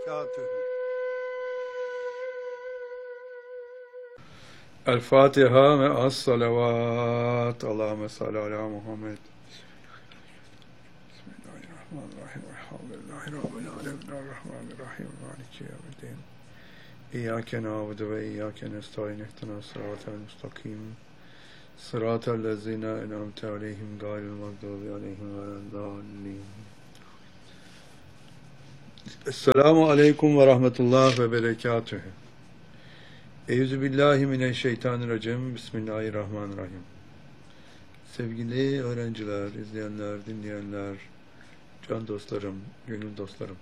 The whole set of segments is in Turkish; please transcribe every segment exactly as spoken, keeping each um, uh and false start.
وبركاته. El-Fatiha me'as salavat. Allahümme salli ala Muhammed. Bismillahirrahmanirrahim. Elhamdülillahi Rabbil alemin. Errahmanirrahim. Maliki yevmiddin. İyyâke na'budu ve iyyâke nestaîn. İhdina sıratal mustakim. Sıratal lezîne en'amte aleyhim gâyril mağdûbi aleyhim veleddâllîn. Esselamu aleyküm ve rahmetullah ve berekatühü. Euzubillahimineşşeytanirracim. Bismillahirrahmanirrahim. Sevgili öğrenciler, izleyenler, dinleyenler, can dostlarım, gönül dostlarım.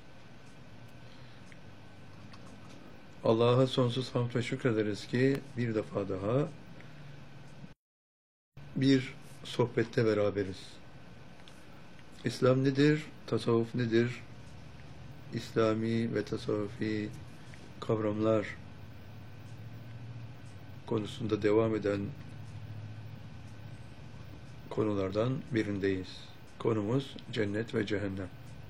Allah'a sonsuz hamd ve şükrederiz ki bir defa daha bir sohbette beraberiz. İslam nedir? Tasavvuf nedir? İslami ve tasavvufi kavramlar konusunda devam eden konulardan birindeyiz. Konumuz cennet ve cehennem.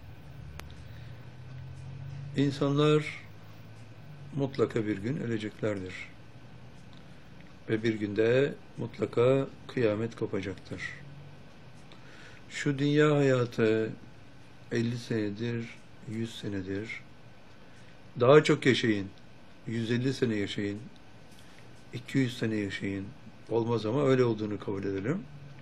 İnsanlar mutlaka bir gün öleceklerdir. Ve bir günde mutlaka kıyamet kopacaktır. Şu dünya hayatı elli senedir, yüz senedir. Daha çok yaşayın. yüz elli sene yaşayın. iki yüz sene yaşayın. Olmaz ama öyle olduğunu kabul edelim.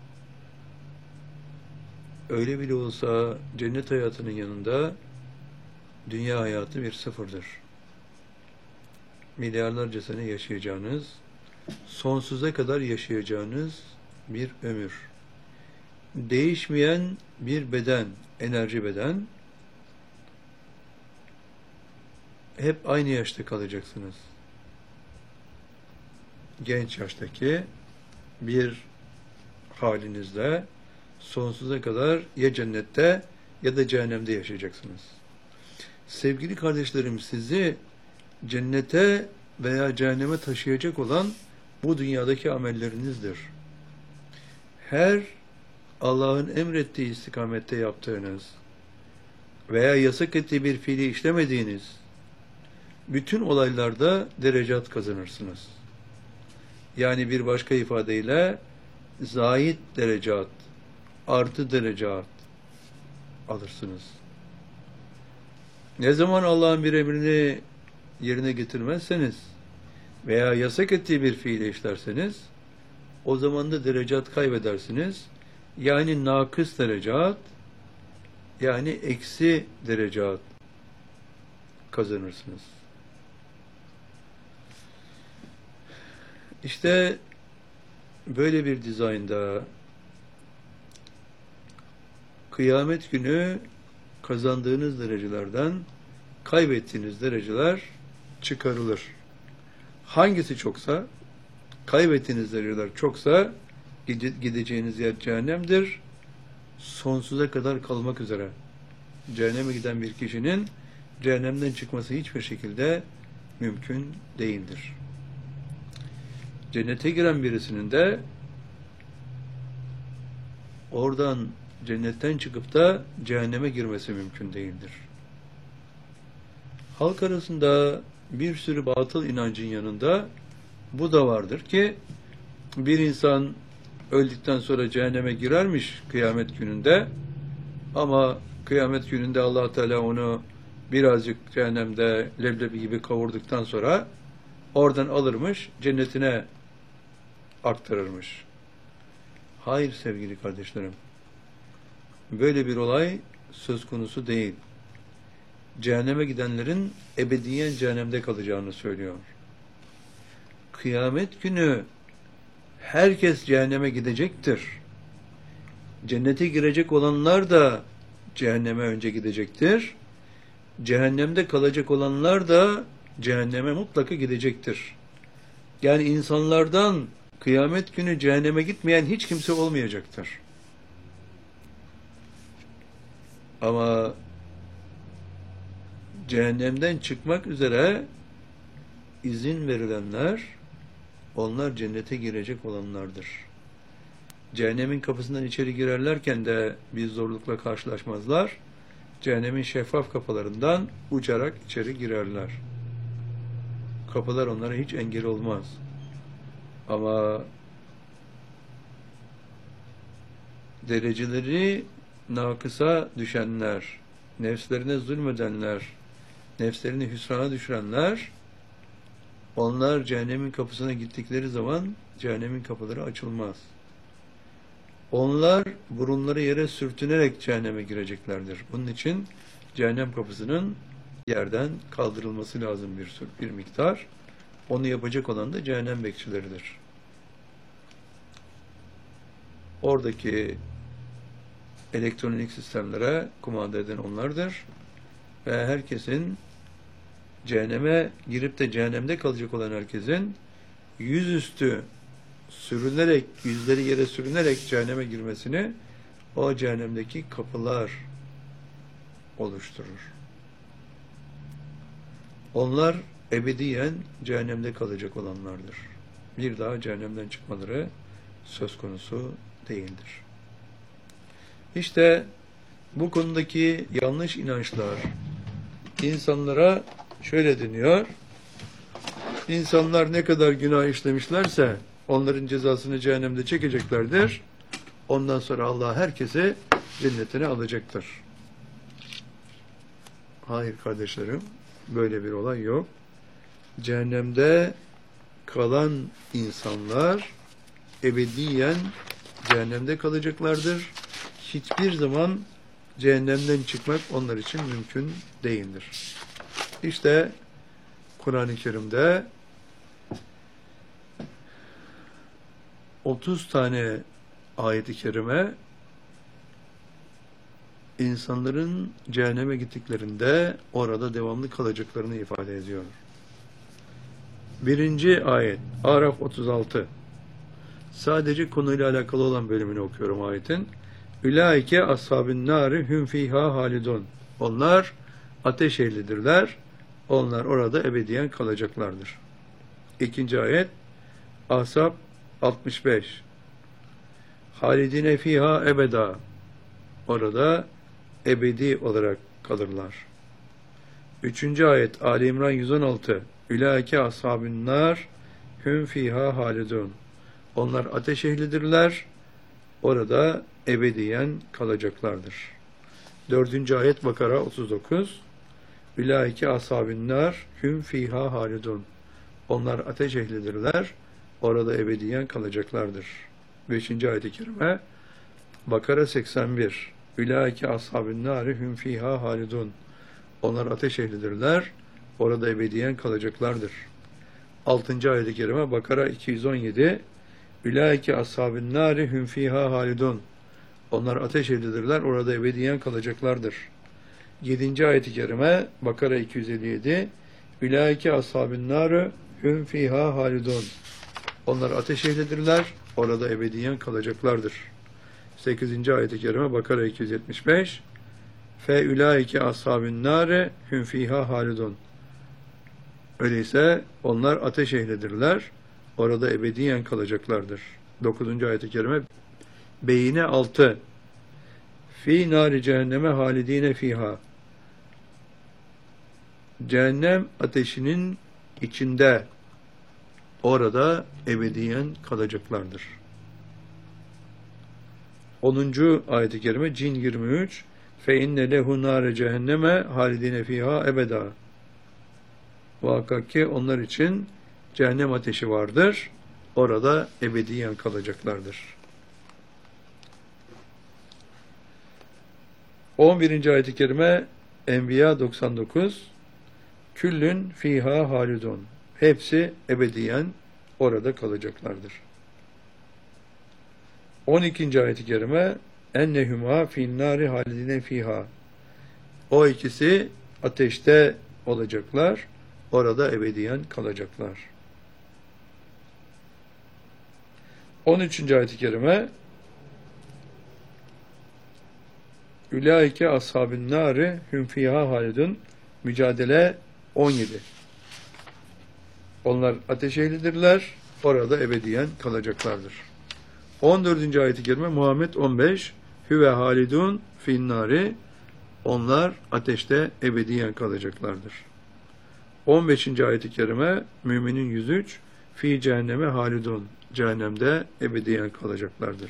Öyle bile olsa cennet hayatının yanında dünya hayatı bir sıfırdır. Milyarlarca sene yaşayacağınız, sonsuza kadar yaşayacağınız bir ömür. Değişmeyen bir beden, enerji beden. Hep aynı yaşta kalacaksınız. Genç yaştaki bir halinizde sonsuza kadar ya cennette ya da cehennemde yaşayacaksınız. Sevgili kardeşlerim, sizi cennete veya cehenneme taşıyacak olan bu dünyadaki amellerinizdir. Her Allah'ın emrettiği istikamette yaptığınız veya yasak ettiği bir fiili işlemediğiniz bütün olaylarda derecat kazanırsınız. Yani bir başka ifadeyle zahid derecat, artı derecat alırsınız. Ne zaman Allah'ın bir emrini yerine getirmezseniz veya yasak ettiği bir fiili işlerseniz o zaman da derecat kaybedersiniz. Yani nakıs derecat, yani eksi derecat kazanırsınız. İşte böyle bir dizaynda kıyamet günü kazandığınız derecelerden kaybettiğiniz dereceler çıkarılır. Hangisi çoksa, kaybettiğiniz dereceler çoksa gideceğiniz yer cehennemdir. Sonsuza kadar kalmak üzere. Cehenneme giden bir kişinin cehennemden çıkması hiçbir şekilde mümkün değildir. Cennete giren birisinin de oradan cennetten çıkıp da cehenneme girmesi mümkün değildir. Halk arasında bir sürü batıl inancın yanında bu da vardır ki bir insan öldükten sonra cehenneme girermiş kıyamet gününde ama kıyamet gününde Allah Teala onu birazcık cehennemde leblebi gibi kavurduktan sonra oradan alırmış, cennetine aktarırmış. Hayır sevgili kardeşlerim. Böyle bir olay söz konusu değil. Cehenneme gidenlerin ebediyen cehennemde kalacağını söylüyor. Kıyamet günü herkes cehenneme gidecektir. Cennete girecek olanlar da cehenneme önce gidecektir. Cehennemde kalacak olanlar da cehenneme mutlaka gidecektir. Yani insanlardan kıyamet günü cehenneme gitmeyen hiç kimse olmayacaktır. Ama cehennemden çıkmak üzere izin verilenler, onlar cennete girecek olanlardır. Cehennemin kapısından içeri girerlerken de bir zorlukla karşılaşmazlar. cehennemin şeffaf kapılarından uçarak içeri girerler. Kapılar onlara hiç engel olmaz. Ama dereceleri nakısa düşenler, nefslerine zulmedenler, nefslerini hüsrana düşürenler, onlar cehennemin kapısına gittikleri zaman cehennemin kapıları açılmaz. Onlar burunları yere sürtünerek cehenneme gireceklerdir. Bunun için cehennem kapısının yerden kaldırılması lazım bir, bir miktar. Onu yapacak olan da cehennem bekçileridir. Oradaki elektronik sistemlere kumanda eden onlardır. Ve herkesin cehenneme girip de cehennemde kalacak olan herkesin yüzüstü sürünerek, yüzleri yere sürünerek cehenneme girmesini o cehennemdeki kapılar oluşturur. Onlar ebediyen cehennemde kalacak olanlardır. Bir daha cehennemden çıkmaları söz konusu değildir. İşte bu konudaki yanlış inançlar insanlara şöyle deniyor: İnsanlar ne kadar günah işlemişlerse onların cezasını cehennemde çekeceklerdir. Ondan sonra Allah herkese cennetine alacaktır. Hayır kardeşlerim, böyle bir olay yok. Cehennemde kalan insanlar ebediyen cehennemde kalacaklardır. Hiçbir zaman cehennemden çıkmak onlar için mümkün değildir. İşte Kur'an-ı Kerim'de otuz tane ayet-i kerime insanların cehenneme gittiklerinde orada devamlı kalacaklarını ifade ediyor. Birinci ayet, Araf otuz altı. Sadece konuyla alakalı olan bölümünü okuyorum ayetin. Ülaike ashabün nâri hüm fîhâ halidun. Onlar ateş ehlidirler. Onlar orada ebediyen kalacaklardır. İkinci ayet, Ahzab altmış beş. Halidine fîhâ ebeda. Orada ebedi olarak kalırlar. Üçüncü ayet, Ali İmran yüz on altı. Ülaike ashabün nâr hüm fîhâ halidun. Onlar ateş ehlidirler. Orada ebediyen kalacaklardır. Dördüncü ayet, Bakara otuz dokuz. Ülaike ashabün nâr hüm fîhâ halidun. Onlar ateş ehlidirler. Orada ebediyen kalacaklardır. Beşinci ayet-i kerime, Bakara seksen bir. Ülaike ashabün nâri hüm fîhâ halidun. Onlar ateş ehlidirler. Orada ebediyen kalacaklardır. Altıncı ayet-i kerime, Bakara iki yüz on yedi. Ülaike ashabün nâri hüm fîhâ halidun. Onlar ateş ehlidirler. Orada ebediyen kalacaklardır. Yedinci ayet-i kerime, Bakara iki yüz elli yedi. Ülaike ashabün nâri hüm fîhâ halidun. Onlar ateş ehlidirler. Orada ebediyen kalacaklardır. Sekizinci ayet-i kerime, Bakara iki yüz yetmiş beş. Fe ülaike ashabün nâre hüm fîhâ halidun. Öyleyse onlar ateş ehlidirler. Orada ebediyen kalacaklardır. Dokuzuncu ayet-i kerime, Beyine altı. Fî nâri cehenneme halidîne fîhâ. Cehennem ateşinin içinde orada ebediyen kalacaklardır. onuncu ayet-i kerime, Cin yirmi üç. Fe inne lehu nâre cehenneme halidine fîhâ ebedâ. Muhakkak ki onlar için cehennem ateşi vardır. Orada ebediyen kalacaklardır. on birinci ayet-i kerime, Enbiya doksan dokuz. Küllün fîhâ halidun. Hepsi ebediyen orada kalacaklardır. on ikinci ayet-i kerime, ennehuma finnâri halidine fîhâ. O ikisi ateşte olacaklar, orada ebediyen kalacaklar. on üçüncü ayet-i kerime, ülaike ashabün nâri hüm fîhâ halidun. Mücadele on yedi. Onlar ateş ehlidirler, orada ebediyen kalacaklardır. on dördüncü ayet-i kerime, Muhammed on beş. Hüve halidun finnâri. onlar ateşte ebediyen kalacaklardır. on beşinci ayet-i kerime Müminin yüz üç fi cehenneme halidun, cehennemde ebediyen kalacaklardır.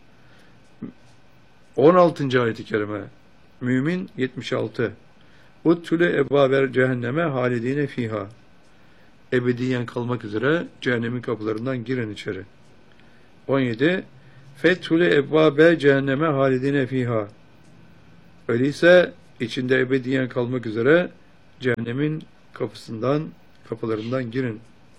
on altıncı ayet-i kerime Mümin yetmiş altı Uttule ebvaber cehenneme halidine fiha, ebediyen kalmak üzere cehennemin kapılarından girin içeri. on yedi Fethule ebvabe cehenneme halidine fiha, öyleyse içinde ebediyen kalmak üzere cehennemin kapısından, kapılarından girin.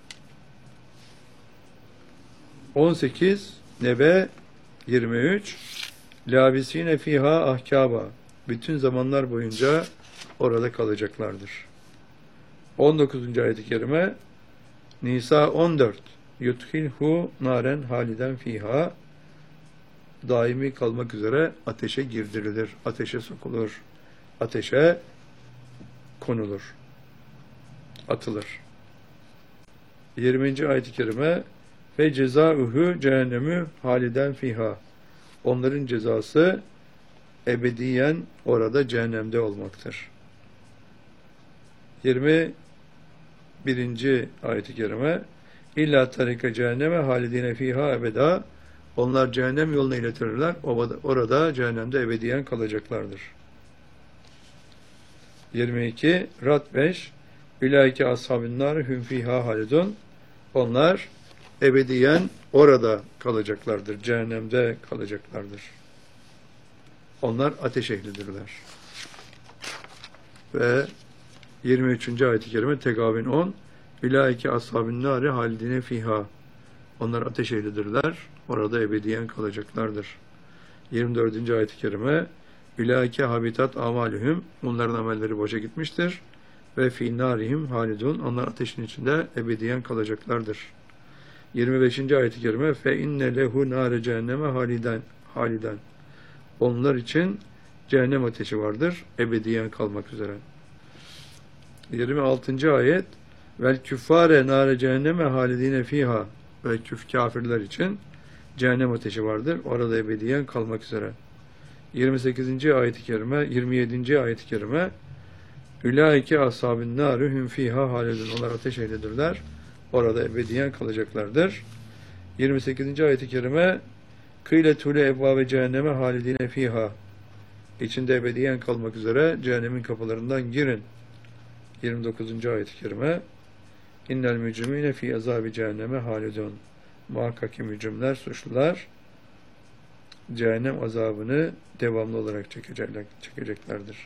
on sekiz Nebe yirmi üç Labisine fiha ahkaba, bütün zamanlar boyunca orada kalacaklardır. on dokuzuncu ayet-i kerime Nisa on dört Yudhilhu naren haliden fiha, daimi kalmak üzere ateşe girdirilir, ateşe sokulur, ateşe konulur, atılır. yirminci ayet-i kerime ve cezauhu cehennemü haliden fiha, onların cezası ebediyen orada cehennemde olmaktır. yirmi birinci ayet-i kerime İlla tarika cehenneme halidine fiha ebeda, onlar cehennem yoluna iletirler, orada cehennemde ebediyen kalacaklardır. yirmi iki Rad beş Ülaike ashabın nar hum fiha halidun, onlar ebediyen orada kalacaklardır, cehennemde kalacaklardır. Onlar ateş ehlidirler. Ve yirmi üçüncü ayet-i kerime Tegabin on Ülaike ashabın nar halidine fiha, onlar ateş ehlidirler, orada ebediyen kalacaklardır. yirmi dördüncü ayet-i kerime Ülaike habitat amalühüm, onların amelleri boşa gitmiştir. Ve fî nârihim halidun, onlar ateşin içinde ebediyen kalacaklardır. yirmi beşinci ayet-i kerime fe inne lehu nâre cehenneme haliden haliden, onlar için cehennem ateşi vardır, ebediyen kalmak üzere. yirmi altıncı ayet vel küffâre nâre cehenneme halidine fiha, ve küf kafirler için cehennem ateşi vardır, orada ebediyen kalmak üzere. yirmi sekizinci ayet-i kerime yirmi yedinci ayet-i kerime Ülaike ashabın nârü hum fiha halidun, onlar ateş ehlidirler, orada ebediyen kalacaklardır. yirmi sekizinci ayet-i kerime Kıyle tule ebvâbe cehenneme halidine fiha, içinde ebediyen kalmak üzere cehennemin kapılarından girin. yirmi dokuzuncu ayet-i kerime İnnel mücrimine fi azâbi cehenneme halidun, muhakkak ki mücrimler, suçlular cehennem azabını devamlı olarak çekecekler, çekeceklerdir.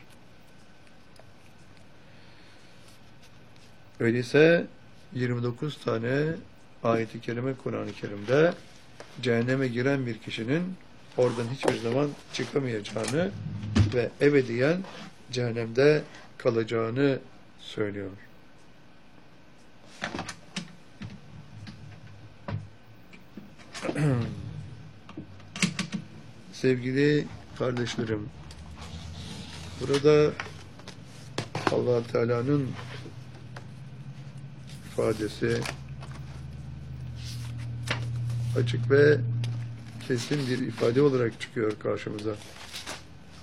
Öyleyse yirmi dokuz tane ayet-i kerime Kur'an-ı Kerim'de cehenneme giren bir kişinin oradan hiçbir zaman çıkamayacağını ve ebediyen cehennemde kalacağını söylüyor. Sevgili kardeşlerim, burada Allah Teala'nın ifadesi açık ve kesin bir ifade olarak çıkıyor karşımıza.